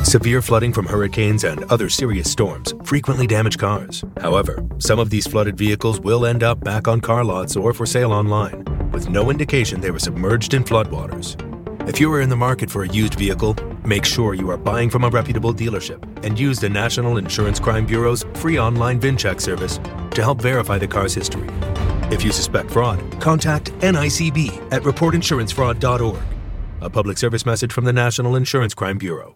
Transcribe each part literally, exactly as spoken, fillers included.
Severe flooding from hurricanes and other serious storms frequently damage cars. However, some of these flooded vehicles will end up back on car lots or for sale online, with no indication they were submerged in floodwaters. If you are in the market for a used vehicle, make sure you are buying from a reputable dealership and use the National Insurance Crime Bureau's free online VinCheck service to help verify the car's history. If you suspect fraud, contact N I C B at report insurance fraud dot org. A public service message from the National Insurance Crime Bureau.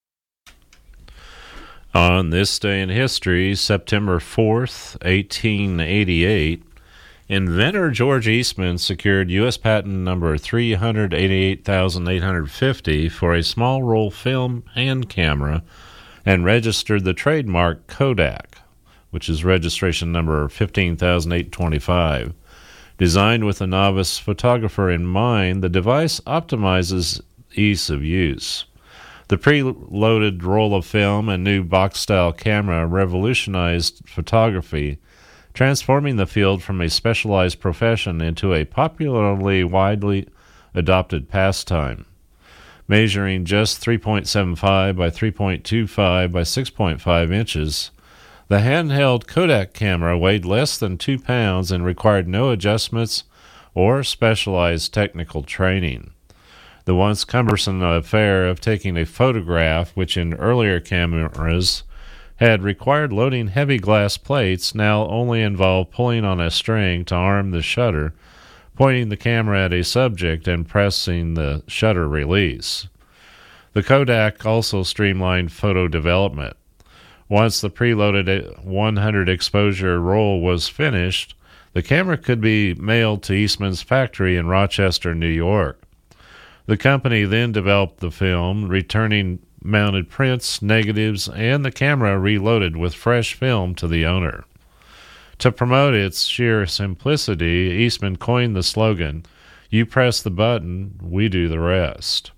On this day in history, September fourth, eighteen eighty-eight, inventor George Eastman secured U S patent number three hundred eighty-eight thousand eight hundred fifty for a small roll film hand camera and registered the trademark Kodak, which is registration number fifteen thousand eight hundred twenty-five. Designed with a novice photographer in mind, the device optimizes ease of use. The preloaded roll of film and new box-style camera revolutionized photography, transforming the field from a specialized profession into a popularly widely adopted pastime. Measuring just three point seven five by three point two five by six point five inches, the handheld Kodak camera weighed less than two pounds and required no adjustments or specialized technical training. The once cumbersome affair of taking a photograph, which in earlier cameras had required loading heavy glass plates, now only involved pulling on a string to arm the shutter, pointing the camera at a subject, and pressing the shutter release. The Kodak also streamlined photo development. Once the preloaded one hundred exposure roll was finished, the camera could be mailed to Eastman's factory in Rochester, New York. The company then developed the film, returning mounted prints, negatives, and the camera reloaded with fresh film to the owner. To promote its sheer simplicity, Eastman coined the slogan, "You press the button, we do the rest."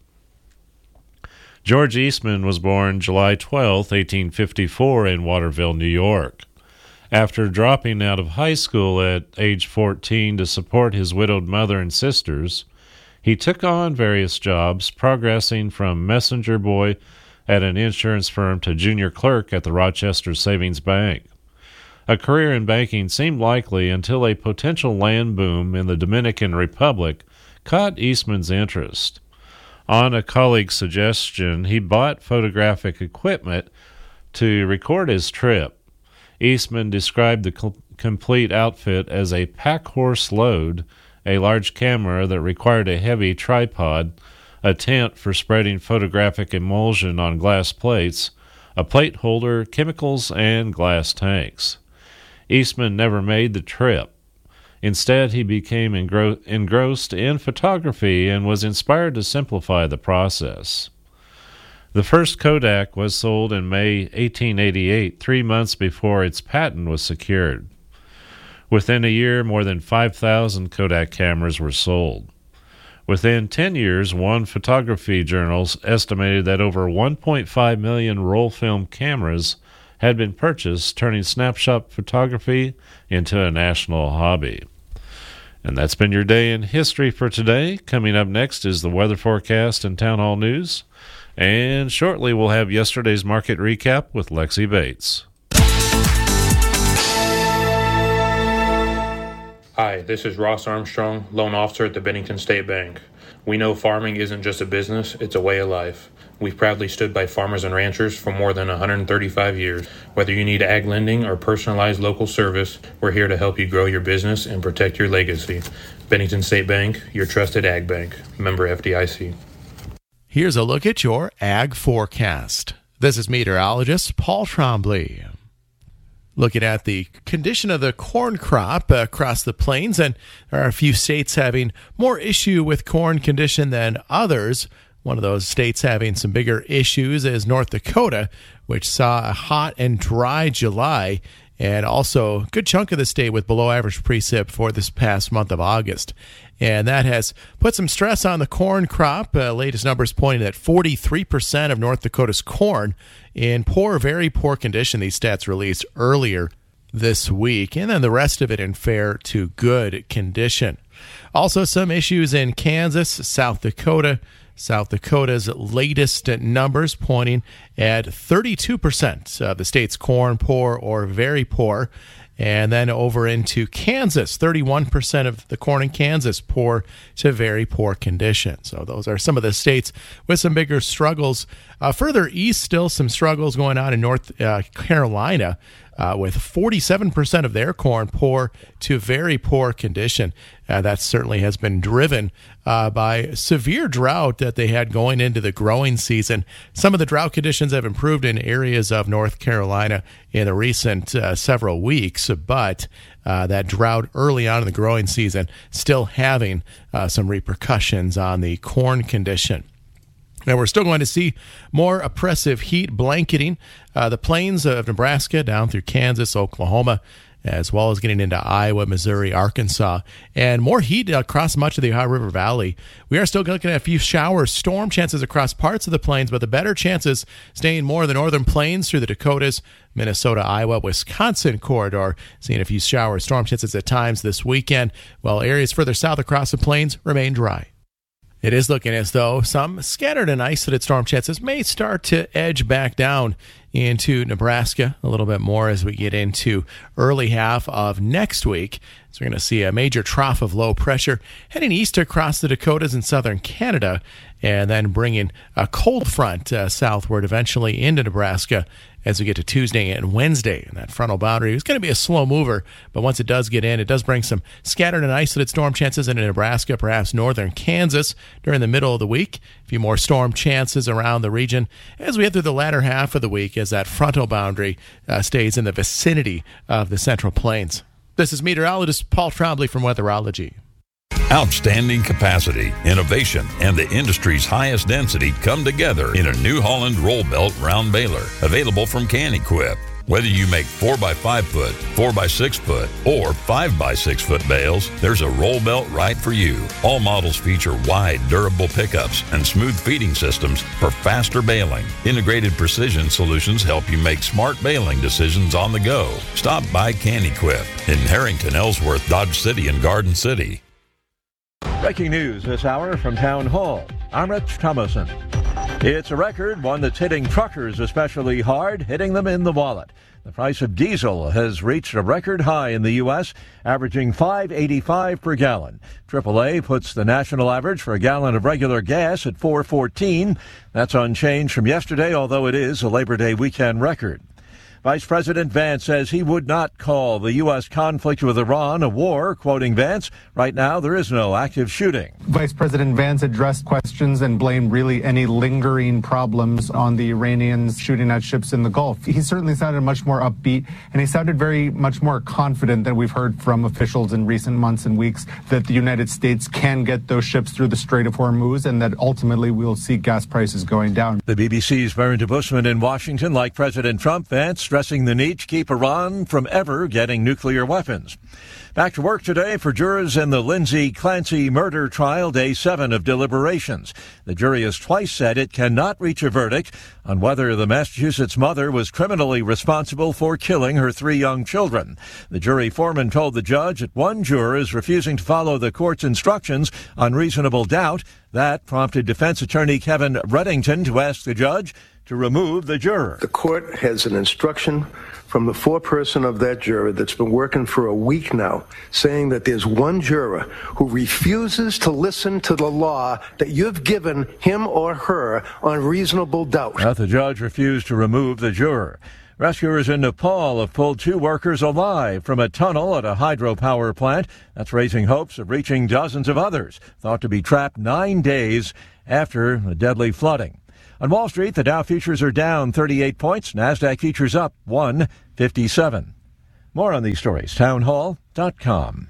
George Eastman was born July twelfth, eighteen fifty-four in Waterville, New York. After dropping out of high school at age fourteen to support his widowed mother and sisters, he took on various jobs, progressing from messenger boy at an insurance firm to junior clerk at the Rochester Savings Bank. A career in banking seemed likely until a potential land boom in the Dominican Republic caught Eastman's interest. On a colleague's suggestion, he bought photographic equipment to record his trip. Eastman described the co- complete outfit as a pack horse load, a large camera that required a heavy tripod, a tent for spreading photographic emulsion on glass plates, a plate holder, chemicals, and glass tanks. Eastman never made the trip. Instead, he became engro- engrossed in photography and was inspired to simplify the process. The first Kodak was sold in May eighteen eighty-eight, three months before its patent was secured. Within a year, more than five thousand Kodak cameras were sold. Within ten years, one photography journal estimated that over one point five million roll film cameras had been purchased, turning snapshot photography into a national hobby. And that's been your day in history for today. Coming up next is the weather forecast and town hall news. And shortly we'll have yesterday's market recap with Lexi Bates. Hi, this is Ross Armstrong, loan officer at the Bennington State Bank. We know farming isn't just a business, it's a way of life. We've proudly stood by farmers and ranchers for more than one hundred thirty-five years. Whether you need ag lending or personalized local service, we're here to help you grow your business and protect your legacy. Bennington State Bank, your trusted ag bank. Member F D I C. Here's a look at your ag forecast. This is meteorologist Paul Trombley. Looking at the condition of the corn crop across the plains, and there are a few states having more issue with corn condition than others. One of those states having some bigger issues is North Dakota, which saw a hot and dry July, and also a good chunk of the state with below average precip for this past month of August. And that has put some stress on the corn crop. Uh, latest numbers pointing at forty-three percent of North Dakota's corn in poor, very poor condition. These stats released earlier this week, and then the rest of it in fair to good condition. Also some issues in Kansas, South Dakota, South Dakota's latest numbers pointing at thirty-two percent of the state's corn poor or very poor. And then over into Kansas, thirty-one percent of the corn in Kansas poor to very poor condition. So those are some of the states with some bigger struggles. Uh, further east, still some struggles going on in North uh, Carolina, uh, with forty-seven percent of their corn poor to very poor condition. Uh, that certainly has been driven uh, by severe drought that they had going into the growing season. Some of the drought conditions have improved in areas of North Carolina in the recent uh, several weeks, but uh, that drought early on in the growing season still having uh, some repercussions on the corn condition. Now, we're still going to see more oppressive heat blanketing uh, the plains of Nebraska down through Kansas, Oklahoma, as well as getting into Iowa, Missouri, Arkansas, and more heat across much of the Ohio River Valley. We are still looking at a few shower storm chances across parts of the plains, but the better chances staying more in the northern plains through the Dakotas, Minnesota, Iowa, Wisconsin corridor. Seeing a few shower storm chances at times this weekend, while areas further south across the plains remain dry. It is looking as though some scattered and isolated storm chances may start to edge back down into Nebraska a little bit more as we get into early half of next week. So we're going to see a major trough of low pressure heading east across the Dakotas and southern Canada, and then bringing a cold front uh, southward eventually into Nebraska as we get to Tuesday and Wednesday. And that frontal boundary is going to be a slow mover, but once it does get in, it does bring some scattered and isolated storm chances into Nebraska, perhaps northern Kansas during the middle of the week. A few more storm chances around the region as we head through the latter half of the week as that frontal boundary uh, stays in the vicinity of the Central Plains. This is meteorologist Paul Trombley from Weatherology. Outstanding capacity, innovation, and the industry's highest density come together in a New Holland roll belt round baler, available from Can-Equip. Whether you make four by five foot, four by six foot, or five by six foot bales, there's a roll belt right for you. All models feature wide, durable pickups and smooth feeding systems for faster baling. Integrated precision solutions help you make smart baling decisions on the go. Stop by Can-Equip in Harrington, Ellsworth, Dodge City, and Garden City. Breaking news this hour from Town Hall. I'm Rich Thomason. It's a record, one that's hitting truckers especially hard, hitting them in the wallet. The price of diesel has reached a record high in the U S, averaging five dollars and eighty-five cents per gallon. triple A puts the national average for a gallon of regular gas at four dollars and fourteen cents. That's unchanged from yesterday, although it is a Labor Day weekend record. Vice President Vance says he would not call the U S conflict with Iran a war. Quoting Vance, right now there is no active shooting. Vice President Vance addressed questions and blamed really any lingering problems on the Iranians shooting at ships in the Gulf. He certainly sounded much more upbeat, and he sounded very much more confident than we've heard from officials in recent months and weeks that the United States can get those ships through the Strait of Hormuz and that ultimately we'll see gas prices going down. The B B C's Vern Bushman in Washington, like President Trump, Vance stressing the need to keep Iran from ever getting nuclear weapons. Back to work today for jurors in the Lindsay Clancy murder trial, day seven of deliberations. The jury has twice said it cannot reach a verdict on whether the Massachusetts mother was criminally responsible for killing her three young children. The jury foreman told the judge that one juror is refusing to follow the court's instructions on reasonable doubt. That prompted defense attorney Kevin Reddington to ask the judge to remove the juror. The court has an instruction from the foreperson of that juror that's been working for a week now, saying that there's one juror who refuses to listen to the law that you've given him or her on reasonable doubt. But the judge refused to remove the juror. Rescuers in Nepal have pulled two workers alive from a tunnel at a hydropower plant. That's raising hopes of reaching dozens of others, thought to be trapped nine days after the deadly flooding. On Wall Street, the Dow futures are down thirty-eight points. NASDAQ futures up one fifty-seven. More on these stories, town hall dot com.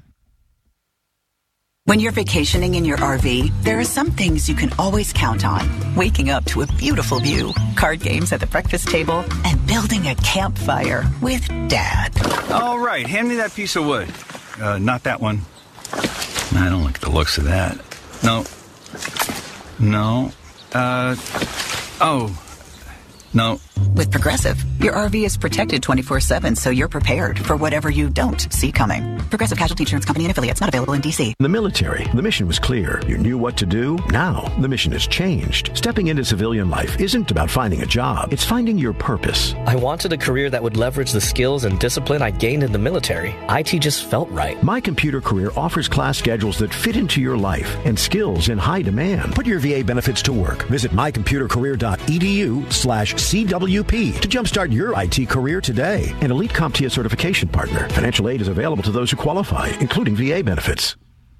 When you're vacationing in your R V, there are some things you can always count on. Waking up to a beautiful view, card games at the breakfast table, and building a campfire with Dad. All right, hand me that piece of wood. Uh, not that one. I don't like the looks of that. No. No. Uh... Oh, No. With Progressive, your R V is protected twenty-four seven, so you're prepared for whatever you don't see coming. Progressive Casualty Insurance Company and affiliates, not available in D C. In the military, the mission was clear. You knew what to do. Now, the mission has changed. Stepping into civilian life isn't about finding a job. It's finding your purpose. I wanted a career that would leverage the skills and discipline I gained in the military. I T just felt right. My Computer Career offers class schedules that fit into your life and skills in high demand. Put your V A benefits to work. Visit mycomputercareer.edu slash CWP to jumpstart your I T career today. An Elite CompTIA certification partner. Financial aid is available to those who qualify, including V A benefits.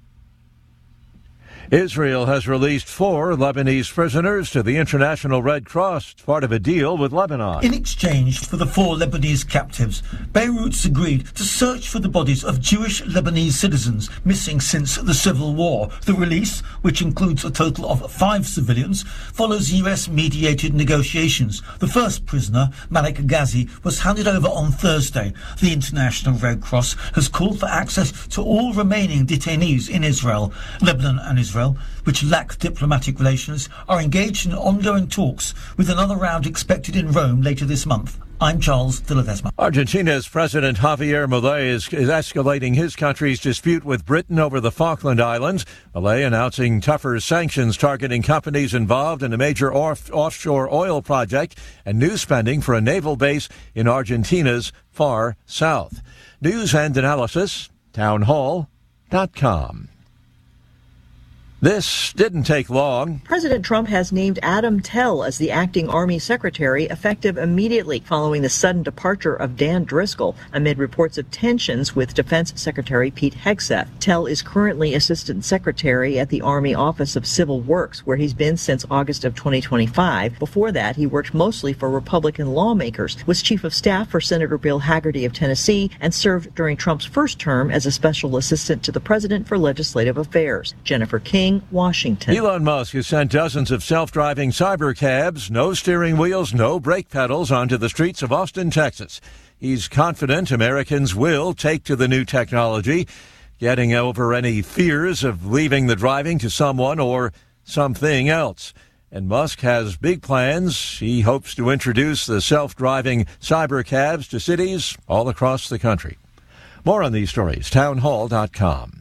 Israel has released four Lebanese prisoners to the International Red Cross, part of a deal with Lebanon. In exchange for the four Lebanese captives, Beirut's agreed to search for the bodies of Jewish Lebanese citizens missing since the civil war. The release, which includes a total of five civilians, follows U S-mediated negotiations. The first prisoner, Malik Ghazi, was handed over on Thursday. The International Red Cross has called for access to all remaining detainees in Israel. Lebanon and Israel Israel, which lack diplomatic relations, are engaged in ongoing talks, with another round expected in Rome later this month. I'm Charles de Ledesma. Argentina's President Javier Milei is, is escalating his country's dispute with Britain over the Falkland Islands. Milei announcing tougher sanctions targeting companies involved in a major off- offshore oil project and new spending for a naval base in Argentina's far south. News and analysis, townhall dot com. This didn't take long. President Trump has named Adam Tell as the acting Army Secretary, effective immediately following the sudden departure of Dan Driscoll amid reports of tensions with Defense Secretary Pete Hegseth. Tell is currently Assistant Secretary at the Army Office of Civil Works, where he's been since August of twenty twenty-five. Before that, he worked mostly for Republican lawmakers, was Chief of Staff for Senator Bill Hagerty of Tennessee, and served during Trump's first term as a Special Assistant to the President for Legislative Affairs. Jennifer King, Washington. Elon Musk has sent dozens of self-driving cyber cabs, no steering wheels, no brake pedals, onto the streets of Austin, Texas. He's confident Americans will take to the new technology, getting over any fears of leaving the driving to someone or something else. And Musk has big plans. He hopes to introduce the self-driving cyber cabs to cities all across the country. More on these stories, townhall dot com.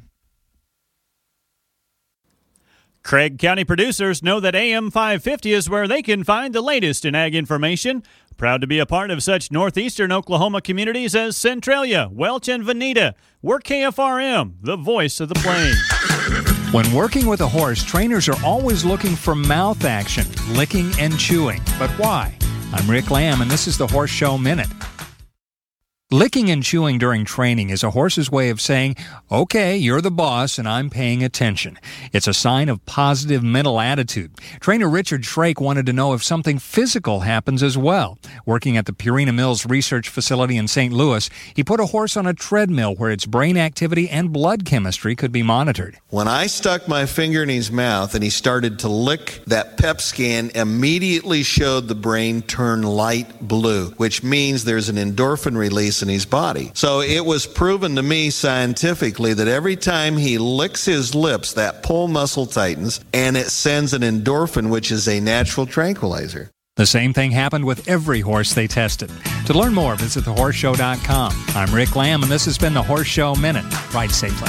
Craig County producers know that A M five fifty is where they can find the latest in ag information. Proud to be a part of such northeastern Oklahoma communities as Centralia, Welch, and Veneta. We're K F R M, the voice of the plains. When working with a horse, trainers are always looking for mouth action, licking and chewing. But why? I'm Rick Lamb, and this is the Horse Show Minute. Licking and chewing during training is a horse's way of saying, okay, you're the boss and I'm paying attention. It's a sign of positive mental attitude. Trainer Richard Shrake wanted to know if something physical happens as well. Working at the Purina Mills Research Facility in Saint Louis, he put a horse on a treadmill where its brain activity and blood chemistry could be monitored. When I stuck my finger in his mouth and he started to lick, that P E P scan immediately showed the brain turn light blue, which means there's an endorphin release in his body. So it was proven to me scientifically that every time he licks his lips, that pull muscle tightens and it sends an endorphin, which is a natural tranquilizer. The same thing happened with every horse they tested. To learn more, visit the horse show dot com. I'm Rick Lamb, and this has been the Horse Show Minute. Ride safely.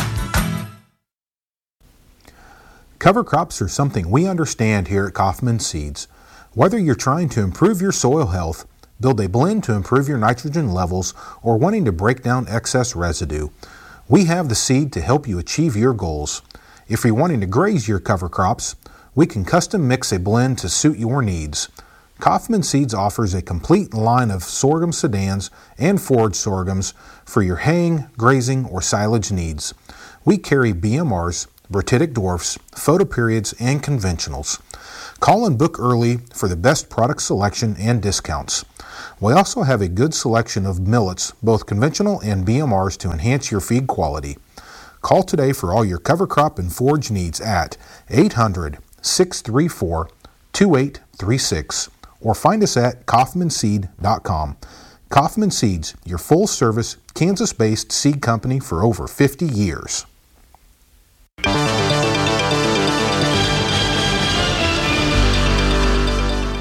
Cover crops are something we understand here at Kaufman Seeds. Whether you're trying to improve your soil health, build a blend to improve your nitrogen levels, or wanting to break down excess residue, we have the seed to help you achieve your goals. If you're wanting to graze your cover crops, we can custom mix a blend to suit your needs. Kaufman Seeds offers a complete line of sorghum sedans and forage sorghums for your haying, grazing, or silage needs. We carry B M Rs, Bertitic dwarfs, photoperiods, and conventionals. Call and book early for the best product selection and discounts. We also have a good selection of millets, both conventional and B M Rs, to enhance your feed quality. Call today for all your cover crop and forage needs at eight hundred, six three four, two eight three six or find us at kaufman seed dot com. Kaufman Seeds, your full-service, Kansas-based seed company for over fifty years.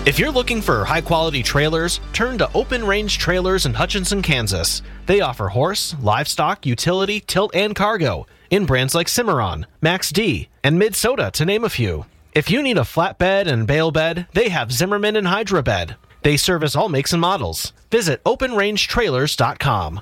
If you're looking for high-quality trailers, turn to Open Range Trailers in Hutchinson, Kansas. They offer horse, livestock, utility, tilt, and cargo in brands like Cimarron, Max D, and Mid-Soda, to name a few. If you need a flatbed and bale bed, they have Zimmerman and Hydra Bed. They service all makes and models. Visit open range trailers dot com.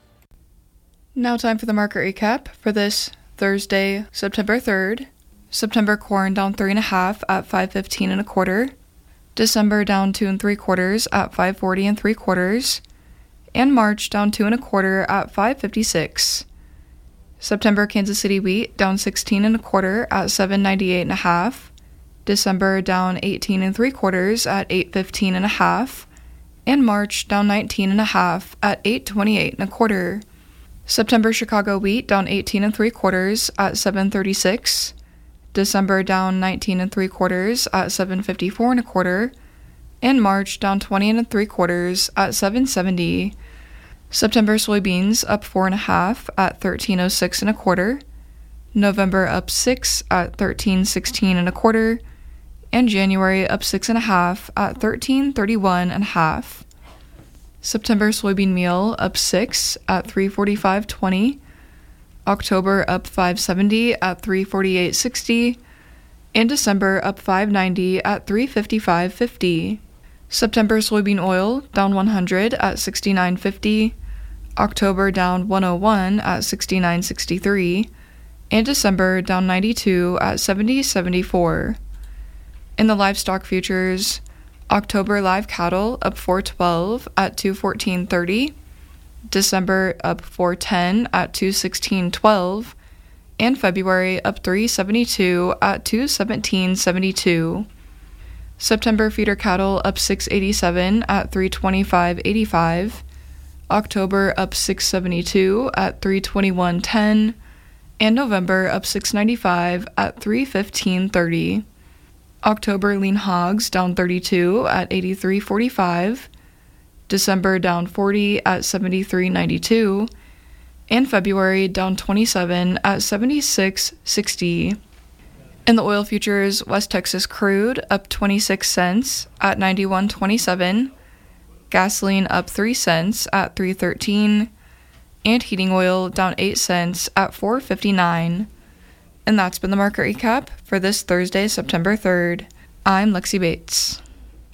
Now time for the market recap for this Thursday, September third. September corn down three and a half at five fifteen and a quarter. December down two and three quarters at five forty and three quarters, and March down two and a quarter at five fifty-six. September Kansas City wheat down sixteen and a quarter at seven ninety-eight and a half. December down eighteen and three quarters at eight fifteen and a half, and March down nineteen and a half at eight twenty-eight and a quarter. September Chicago wheat down eighteen and three quarters at seven thirty-six. December down nineteen and three quarters at seven fifty-four and a quarter, and March down twenty and three quarters at seven seventy. September soybeans up four and a half at thirteen oh six and a quarter. November up six at thirteen sixteen and a quarter, and January up six and a half at thirteen thirty-one and a half. September soybean meal up six at three forty-five twenty. October up five seventy at three forty-eight sixty, and December up five ninety at three fifty-five fifty. September soybean oil down one hundred at sixty-nine fifty, October down one oh one at sixty-nine sixty-three, and December down ninety-two at seventy seventy-four. In the livestock futures, October live cattle up four twelve at two fourteen thirty. December up four ten at two sixteen twelve, and February up three seventy-two at two seventeen seventy-two. September feeder cattle up six eighty-seven at three twenty-five eighty-five, October up six seventy-two at three twenty-one ten, and November up six ninety-five at three fifteen thirty. October lean hogs down thirty-two at eighty-three forty-five, December down forty at seventy-three ninety-two, and February down twenty-seven at seventy-six sixty. In the oil futures, West Texas crude up twenty-six cents at ninety-one twenty-seven, gasoline up three cents at three thirteen, and heating oil down eight cents at four fifty-nine. And that's been the market recap for this Thursday, September third. I'm Lexi Bates.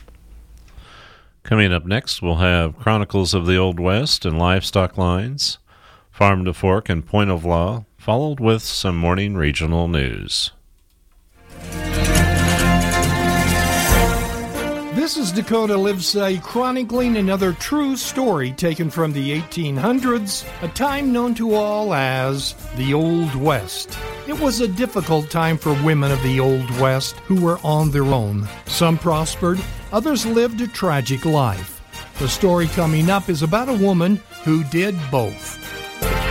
Coming up next, we'll have Chronicles of the Old West and Livestock Lines, Farm to Fork and Point of Law, followed with some morning regional news. This is Dakota Livesay chronicling another true story taken from the eighteen hundreds, a time known to all as the Old West. It was a difficult time for women of the Old West who were on their own. Some prospered, others lived a tragic life. The story coming up is about a woman who did both.